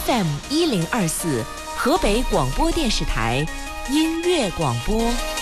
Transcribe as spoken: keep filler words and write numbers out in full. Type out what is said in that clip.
F M 一零二四，河北广播电视台音乐广播。